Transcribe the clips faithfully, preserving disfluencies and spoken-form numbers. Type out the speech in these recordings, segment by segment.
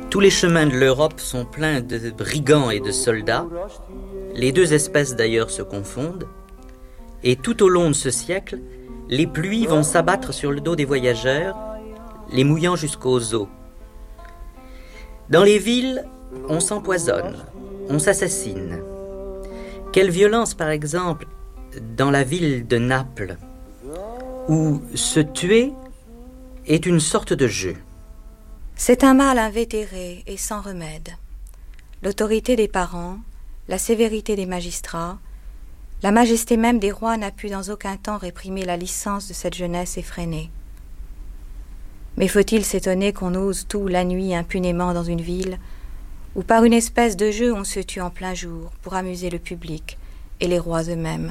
Tous les chemins de l'Europe sont pleins de brigands et de soldats. Les deux espèces d'ailleurs se confondent. Et tout au long de ce siècle, les pluies vont s'abattre sur le dos des voyageurs, les mouillant jusqu'aux os. Dans les villes, on s'empoisonne, on s'assassine. Quelle violence, par exemple, dans la ville de Naples, où se tuer est une sorte de jeu. C'est un mal invétéré et sans remède. L'autorité des parents, la sévérité des magistrats, la majesté même des rois n'a pu dans aucun temps réprimer la licence de cette jeunesse effrénée. Mais faut-il s'étonner qu'on ose tout la nuit impunément dans une ville où par une espèce de jeu on se tue en plein jour pour amuser le public et les rois eux-mêmes.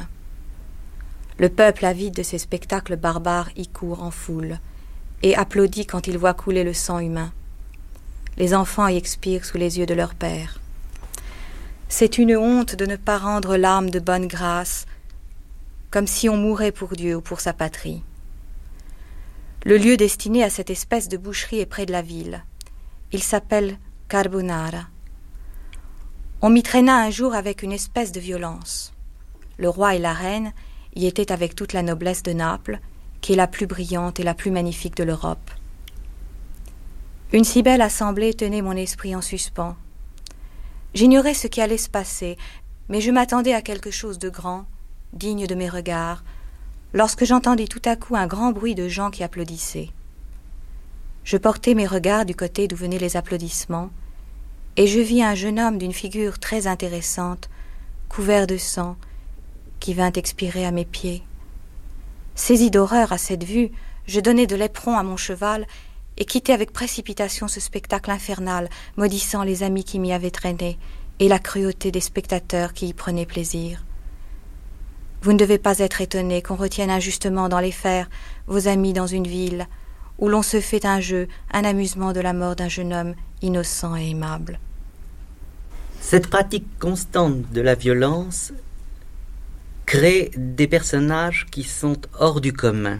Le peuple avide de ces spectacles barbares y court en foule et applaudit quand il voit couler le sang humain. Les enfants y expirent sous les yeux de leur père. C'est une honte de ne pas rendre l'âme de bonne grâce, comme si on mourait pour Dieu ou pour sa patrie. Le lieu destiné à cette espèce de boucherie est près de la ville. Il s'appelle Carbonara. On m'y traîna un jour avec une espèce de violence. Le roi et la reine y étaient avec toute la noblesse de Naples, qui est la plus brillante et la plus magnifique de l'Europe. Une si belle assemblée tenait mon esprit en suspens. J'ignorais ce qui allait se passer, mais je m'attendais à quelque chose de grand, digne de mes regards, lorsque j'entendis tout à coup un grand bruit de gens qui applaudissaient. Je portai mes regards du côté d'où venaient les applaudissements, et je vis un jeune homme d'une figure très intéressante, couvert de sang, qui vint expirer à mes pieds. Saisi d'horreur à cette vue, je donnai de l'éperon à mon cheval et quittai avec précipitation ce spectacle infernal, maudissant les amis qui m'y avaient traîné et la cruauté des spectateurs qui y prenaient plaisir. Vous ne devez pas être étonné qu'on retienne injustement dans les fers vos amis dans une ville où l'on se fait un jeu, un amusement de la mort d'un jeune homme innocent et aimable. Cette pratique constante de la violence crée des personnages qui sont hors du commun.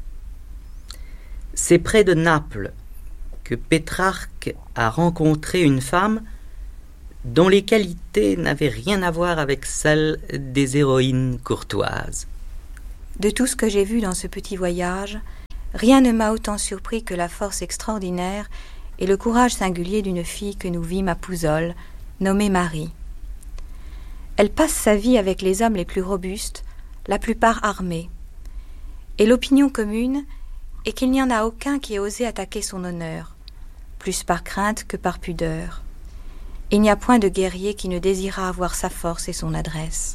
C'est près de Naples que Pétrarque a rencontré une femme dont les qualités n'avaient rien à voir avec celles des héroïnes courtoises. De tout ce que j'ai vu dans ce petit voyage, rien ne m'a autant surpris que la force extraordinaire et le courage singulier d'une fille que nous vîmes à Pouzzoles, nommée Marie. Elle passe sa vie avec les hommes les plus robustes, la plupart armés. Et l'opinion commune est qu'il n'y en a aucun qui ait osé attaquer son honneur, plus par crainte que par pudeur. Il n'y a point de guerrier qui ne désirât avoir sa force et son adresse.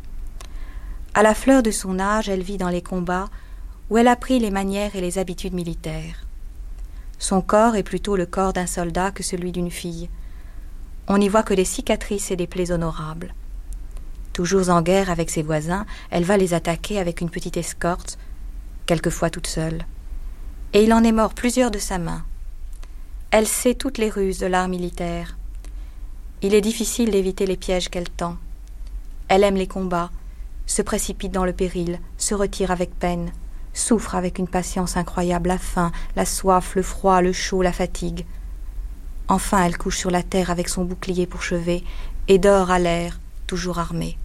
À la fleur de son âge, elle vit dans les combats où elle apprit les manières et les habitudes militaires. Son corps est plutôt le corps d'un soldat que celui d'une fille. On n'y voit que des cicatrices et des plaies honorables. Toujours en guerre avec ses voisins, elle va les attaquer avec une petite escorte, quelquefois toute seule. Et il en est mort plusieurs de sa main. Elle sait toutes les ruses de l'art militaire. Il est difficile d'éviter les pièges qu'elle tend. Elle aime les combats, se précipite dans le péril, se retire avec peine, souffre avec une patience incroyable la faim, la soif, le froid, le chaud, la fatigue. Enfin, elle couche sur la terre avec son bouclier pour chevet et dort à l'air, toujours armée.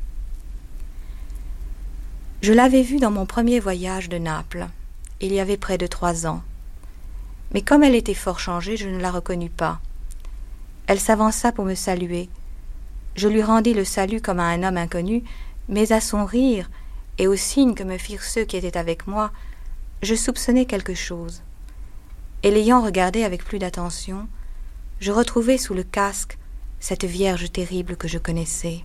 Je l'avais vue dans mon premier voyage de Naples. Il y avait près de trois ans. Mais comme elle était fort changée, je ne la reconnus pas. Elle s'avança pour me saluer. Je lui rendis le salut comme à un homme inconnu, mais à son rire et aux signes que me firent ceux qui étaient avec moi, je soupçonnai quelque chose. Et l'ayant regardée avec plus d'attention, je retrouvai sous le casque cette vierge terrible que je connaissais.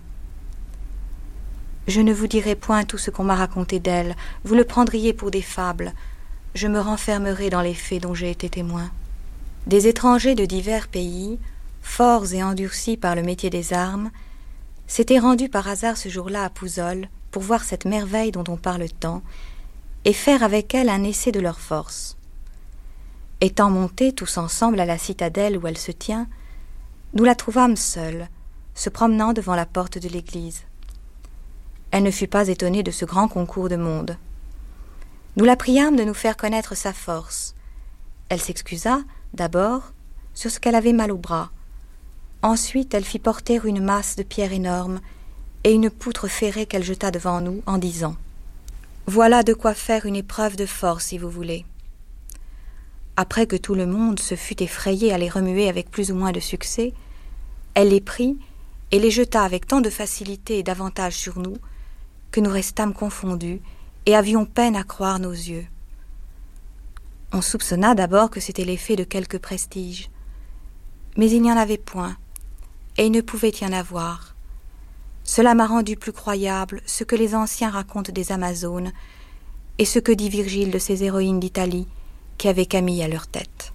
Je ne vous dirai point tout ce qu'on m'a raconté d'elle, vous le prendriez pour des fables. Je me renfermerai dans les faits dont j'ai été témoin. Des étrangers de divers pays, forts et endurcis par le métier des armes, s'étaient rendus par hasard ce jour-là à Pouzzoles pour voir cette merveille dont on parle tant et faire avec elle un essai de leur force. Étant montés tous ensemble à la citadelle où elle se tient, nous la trouvâmes seule, se promenant devant la porte de l'église. Elle ne fut pas étonnée de ce grand concours de monde. Nous la priâmes de nous faire connaître sa force. Elle s'excusa, d'abord, sur ce qu'elle avait mal au bras. Ensuite, elle fit porter une masse de pierres énorme et une poutre ferrée qu'elle jeta devant nous en disant « Voilà de quoi faire une épreuve de force, si vous voulez. » Après que tout le monde se fut effrayé à les remuer avec plus ou moins de succès, elle les prit et les jeta avec tant de facilité et d'avantage sur nous que nous restâmes confondus et avions peine à croire nos yeux. On soupçonna d'abord que c'était l'effet de quelque prestige, mais il n'y en avait point, et il ne pouvait y en avoir. Cela m'a rendu plus croyable ce que les anciens racontent des Amazones et ce que dit Virgile de ces héroïnes d'Italie qui avaient Camille à leur tête.